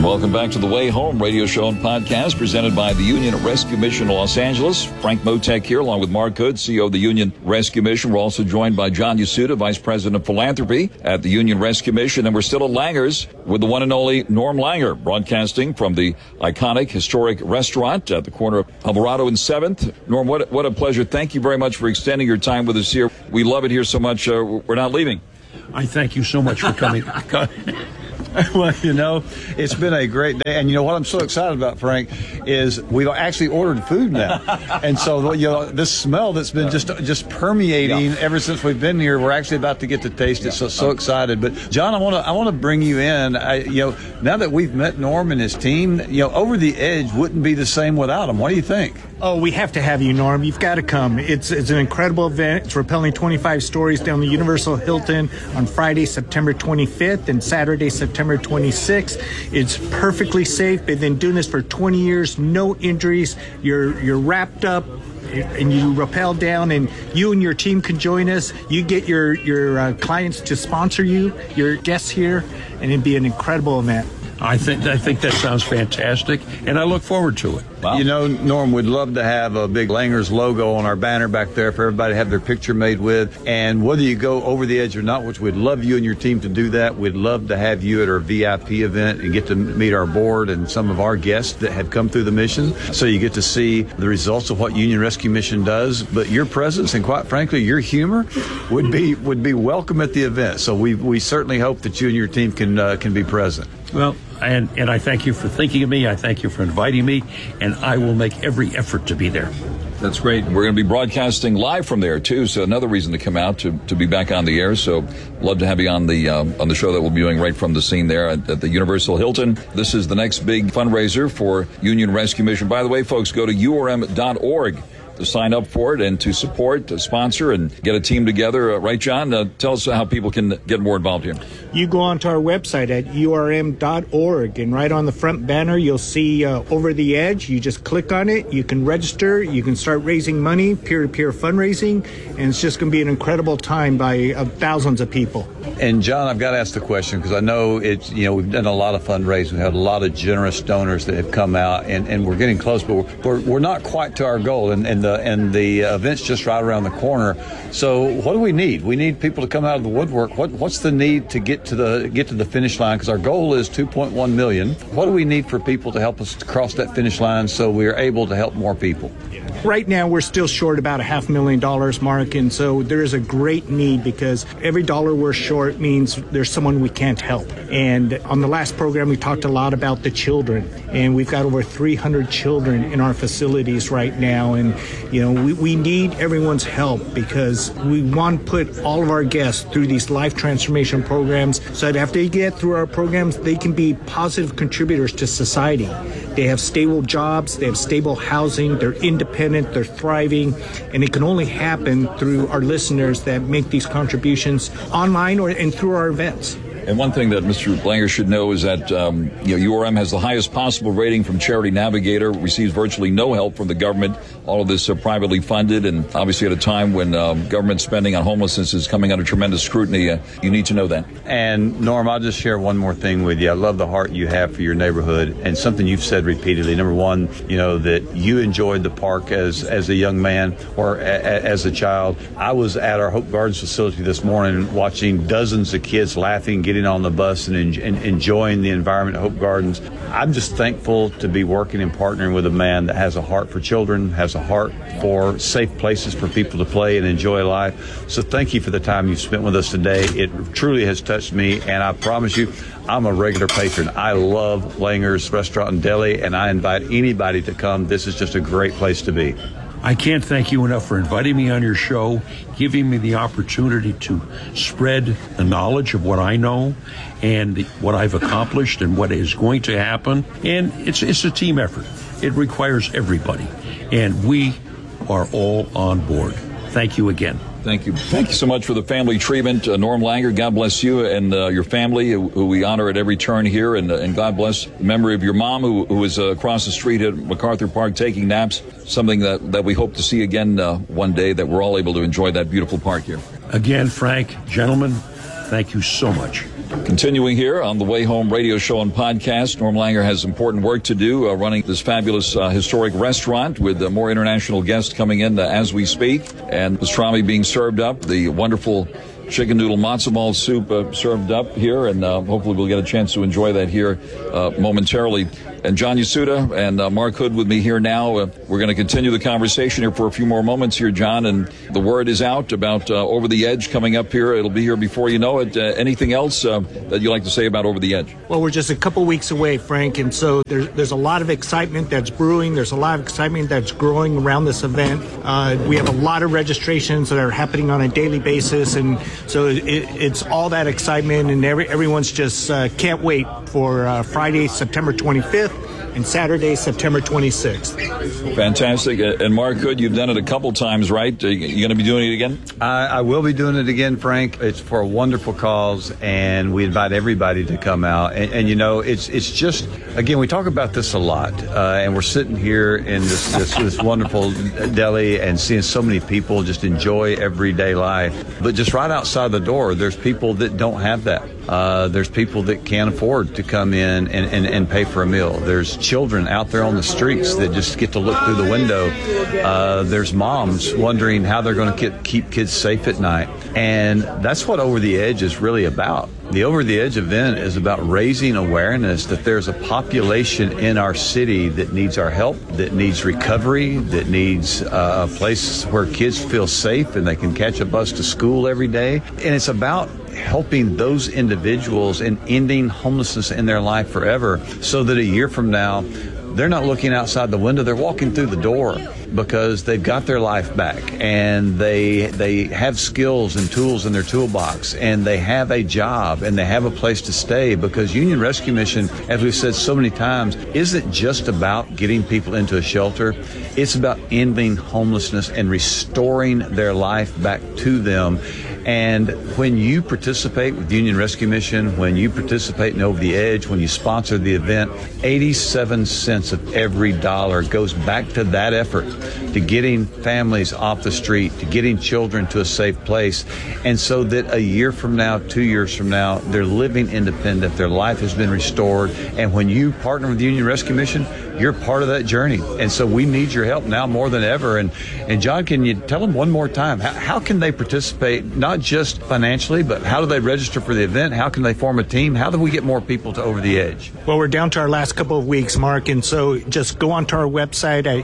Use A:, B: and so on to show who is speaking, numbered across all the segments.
A: Welcome back to the Way Home radio show and podcast presented by the Union Rescue Mission Los Angeles. Frank Motek here along with Mark Hood, CEO of the Union Rescue Mission. We're also joined by John Yasuda, Vice President of Philanthropy at the Union Rescue Mission. And we're still at Langer's with the one and only Norm Langer, broadcasting from the iconic historic restaurant at the corner of Alvarado and 7th. Norm, what a pleasure. Thank you very much for extending your time with us here. We love it here so much. We're not leaving.
B: I thank you so much for coming.
C: Well, it's been a great day. And what I'm so excited about, Frank, is we've actually ordered food now. And so, this smell that's been just permeating ever since we've been here, we're actually about to get to taste it. So excited. But John, I want to bring you in. Now that we've met Norm and his team, Over the Edge wouldn't be the same without him. What do you think?
D: Oh, we have to have you, Norm. You've got to come. It's an incredible event. It's rappelling 25 stories down the Universal Hilton on Friday, September 25th and Saturday, September 26th. It's perfectly safe. They've been doing this for 20 years, no injuries. You're wrapped up and you rappel down, and you and your team can join us. You get your clients to sponsor you, your guests here, and it'd be an incredible event.
B: I think that sounds fantastic, and I look forward to it.
C: Wow. Norm, we'd love to have a big Langer's logo on our banner back there for everybody to have their picture made with. And whether you go over the edge or not, which we'd love you and your team to do that, we'd love to have you at our VIP event and get to meet our board and some of our guests that have come through the mission. So you get to see the results of what Union Rescue Mission does. But your presence and, quite frankly, your humor would be welcome at the event. So we certainly hope that you and your team can be present.
B: Well, and I thank you for thinking of me. I thank you for inviting me, and I will make every effort to be there.
A: That's great. We're going to be broadcasting live from there, too, so another reason to come out to be back on the air. So love to have you on the show that we'll be doing right from the scene there at the Universal Hilton. This is the next big fundraiser for Union Rescue Mission. By the way, folks, go to urm.org to sign up for it and to support, to sponsor, and get a team together. Right, John? Tell us how people can get more involved here.
D: You go onto our website at urm.org, and right on the front banner, you'll see Over the Edge. You just click on it. You can register. You can start raising money, peer-to-peer fundraising, and it's just going to be an incredible time by thousands of people.
C: And, John, I've got to ask the question because I know it's, we've done a lot of fundraising. We've had a lot of generous donors that have come out, and we're getting close, but we're not quite to our goal, and the event's just right around the corner. So what do we need? We need people to come out of the woodwork. What's the need to get to the finish line? Because our goal is 2.1 million. What do we need for people to help us to cross that finish line so we are able to help more people?
D: Right now, we're still short about $500,000, Mark, and so there is a great need because every dollar we're short means there's someone we can't help. And on the last program, we talked a lot about the children, and we've got over 300 children in our facilities right now, and we need everyone's help because we want to put all of our guests through these life transformation programs so that after they get through our programs, they can be positive contributors to society. They have stable jobs, they have stable housing, they're independent, they're thriving, and it can only happen through our listeners that make these contributions online and through our events.
A: And one thing that Mr. Langer should know is that URM has the highest possible rating from Charity Navigator, receives virtually no help from the government. All of this privately funded, and obviously at a time when government spending on homelessness is coming under tremendous scrutiny, you need to know that.
C: And Norm, I'll just share one more thing with you. I love the heart you have for your neighborhood, and something you've said repeatedly. Number one, that you enjoyed the park as a young man or as a child. I was at our Hope Gardens facility this morning watching dozens of kids laughing, getting on the bus and enjoying the environment at Hope Gardens. I'm just thankful to be working and partnering with a man that has a heart for children, has a heart for safe places for people to play and enjoy life. So thank you for the time you've spent with us today. It truly has touched me, and I promise you, I'm a regular patron. I love Langer's Restaurant and Deli, and I invite anybody to come. This is just a great place to be.
B: I can't thank you enough for inviting me on your show, giving me the opportunity to spread the knowledge of what I know and what I've accomplished and what is going to happen. And it's a team effort. It requires everybody. And we are all on board. Thank you again.
A: Thank you. Thank you so much for the family treatment. Norm Langer, God bless you and your family, who we honor at every turn here. And God bless the memory of your mom, who is across the street at MacArthur Park taking naps, something that we hope to see again one day, that we're all able to enjoy that beautiful park here.
B: Again, Frank, gentlemen, thank you so much.
A: Continuing here on the Way Home radio show and podcast, Norm Langer has important work to do running this fabulous historic restaurant with more international guests coming in as we speak. And pastrami being served up, the wonderful chicken noodle matzo ball soup served up here, and hopefully we'll get a chance to enjoy that here momentarily. And John Yasuda and Mark Hood with me here now. We're going to continue the conversation here for a few more moments here, John, and the word is out about Over the Edge coming up here. It'll be here before you know it. Anything else that you'd like to say about Over the Edge?
D: Well, we're just a couple weeks away, Frank, and so there's a lot of excitement that's brewing. There's a lot of excitement that's growing around this event. We have a lot of registrations that are happening on a daily basis, and so it's all that excitement, and everyone's just can't wait for Friday, September 25th. And Saturday, September 26th.
A: Fantastic. And Mark Hood, you've done it a couple times, right? Are you going to be doing it again?
C: I will be doing it again, Frank. It's for a wonderful cause, and we invite everybody to come out. And you know, it's just, again, we talk about this a lot, and we're sitting here in this wonderful deli and seeing so many people just enjoy everyday life. But just right outside the door, there's people that don't have that. There's people that can't afford to come in and pay for a meal. There's children out there on the streets that just get to look through the window. There's moms wondering how they're going to keep kids safe at night. And that's what Over the Edge is really about. The Over the Edge event is about raising awareness that there's a population in our city that needs our help, that needs recovery, that needs a place where kids feel safe and they can catch a bus to school every day. And it's about helping those individuals and ending homelessness in their life forever, so that a year from now, they're not looking outside the window, they're walking through the door because they've got their life back, and they have skills and tools in their toolbox, and they have a job, and they have a place to stay, because Union Rescue Mission, as we've said so many times, isn't just about getting people into a shelter. It's about ending homelessness and restoring their life back to them. And when you participate with Union Rescue Mission, when you participate in Over the Edge, when you sponsor the event, 87 cents of every dollar goes back to that effort, to getting families off the street, to getting children to a safe place. And so that a year from now, 2 years from now, they're living independent, their life has been restored. And when you partner with Union Rescue Mission, you're part of that journey. And so we need your help now more than ever. And John, can you tell them one more time, how can they participate, not just financially, but how do they register for the event? How can they form a team? How do we get more people to Over the Edge?
D: Well, we're down to our last couple of weeks, Mark, and so just go onto our website at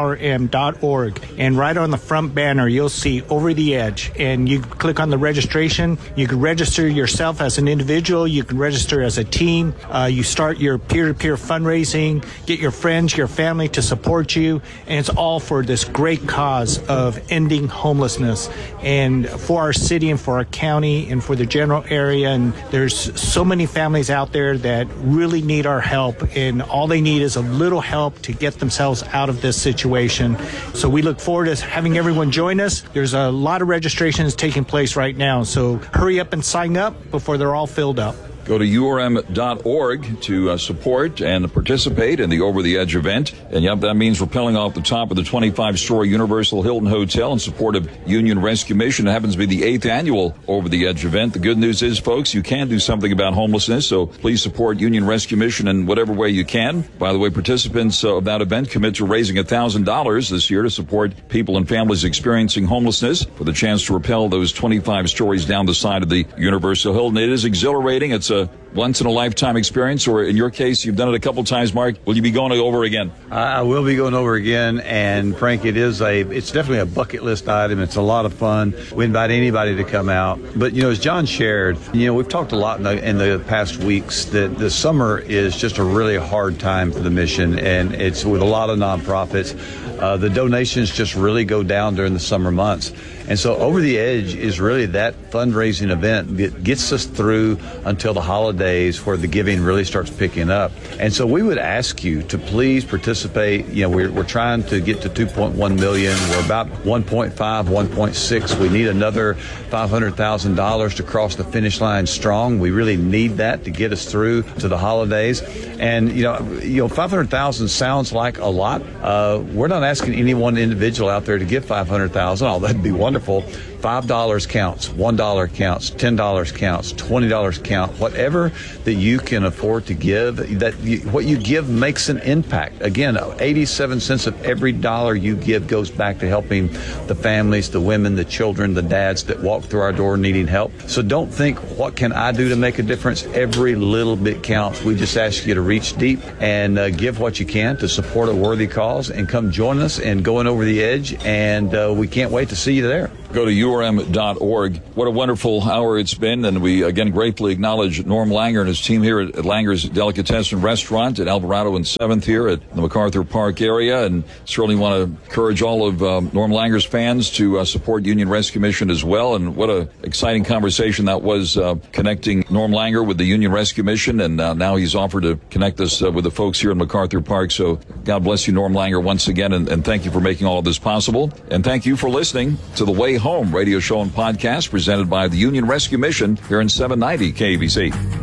D: urm.org, and right on the front banner, you'll see Over the Edge, and you click on the registration. You can register yourself as an individual. You can register as a team. You start your peer-to-peer fundraising, get your friends, your family to support you, and it's all for this great cause of ending homelessness, and for our city and for our county and for the general area. And there's so many families out there that really need our help, and all they need is a little help to get themselves out of this situation. So we look forward to having everyone join us. There's a lot of registrations taking place right now, so hurry up and sign up before they're all filled up.
A: Go to urm.org to support and participate in the Over the Edge event. And yep, that means rappelling off the top of the 25-story Universal Hilton Hotel in support of Union Rescue Mission. It happens to be the 8th annual Over the Edge event. The good news is, folks, you can do something about homelessness, so please support Union Rescue Mission in whatever way you can. By the way, participants of that event commit to raising $1,000 this year to support people and families experiencing homelessness for the chance to rappel those 25 stories down the side of the Universal Hilton. It is exhilarating. It's a once-in-a-lifetime experience, or in your case, you've done it a couple times, Mark. Will you be going over again? I
C: will be going over again, and Frank, it's definitely a bucket list item. It's a lot of fun. We invite anybody to come out. But, as John shared, we've talked a lot in the past weeks that the summer is just a really hard time for the mission, and it's with a lot of nonprofits. The donations just really go down during the summer months. And so Over the Edge is really that fundraising event that gets us through until the holidays, where the giving really starts picking up. And so we would ask you to please participate. We're trying to get to 2.1 million. We're about 1.5, 1.6. We need another $500,000 to cross the finish line strong. We really need that to get us through to the holidays. And, 500,000 sounds like a lot. We're not asking any one individual out there to give 500,000, although that'd be wonderful. $5 counts, $1 counts, $10 counts, $20 count, whatever that you can afford to give. What you give makes an impact. Again, 87 cents of every dollar you give goes back to helping the families, the women, the children, the dads that walk through our door needing help. So don't think, what can I do to make a difference? Every little bit counts. We just ask you to reach deep and give what you can to support a worthy cause, and come join us and going over the edge. And we can't wait to see you there.
A: Go to urm.org. What a wonderful hour it's been, and we again gratefully acknowledge Norm Langer and his team here at Langer's Delicatessen Restaurant at Alvarado and 7th here at the MacArthur Park area, and certainly want to encourage all of Norm Langer's fans to support Union Rescue Mission as well. And what a exciting conversation that was, connecting Norm Langer with the Union Rescue Mission, and now he's offered to connect us with the folks here in MacArthur Park. So God bless you, Norm Langer, once again, and thank you for making all of this possible. And thank you for listening to The Way Home radio show and podcast presented by the Union Rescue Mission here in 790 KBC.